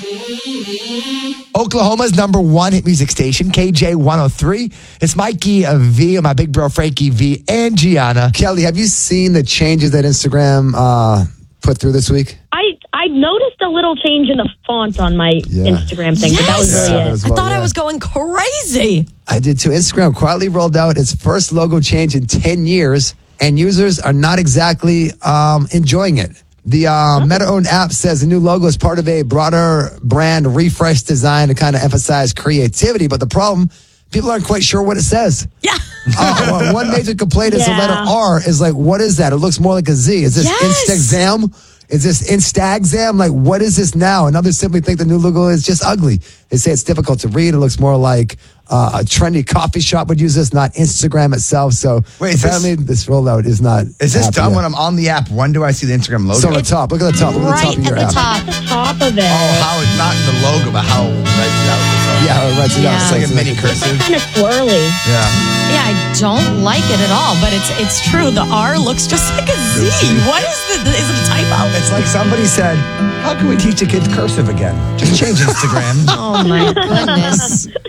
Oklahoma's #1 hit music station, KJ 103. It's Mikey V and my big bro Frankie V and Gianna. Kelly, have you seen the changes that Instagram put through this week? I noticed a little change in the font on my Instagram thing, but that was really it. I thought I was going crazy. I did too. Instagram quietly rolled out its first logo change in 10 years, and users are not exactly enjoying it. The Meta-owned app says the new logo is part of a broader brand refresh design to kind of emphasize creativity, but the problem, people aren't quite sure what it says. Yeah. One major complaint is the letter R is like, what is that? It looks more like a Z. Is this Instaxam? Is this Instaxam? Like, what is this now? And others simply think the new logo is just ugly. They say it's difficult to read. It looks more like a trendy coffee shop would use this, not Instagram itself. So apparently this rollout is not. Is this done when I'm on the app? When do I see the Instagram logo? So on the top. Look at the top. Look at the top of your app. At the top of it. Oh, how it's not the logo, but how it writes it out. Yeah, how it writes it out. It's like a mini cursive. Kind of swirly. Yeah, I don't like it at all, but it's true. The R looks just like a Z. What is is it a typo? It's like somebody said, how can we teach the kids cursive again? Just change Instagram. Oh my goodness.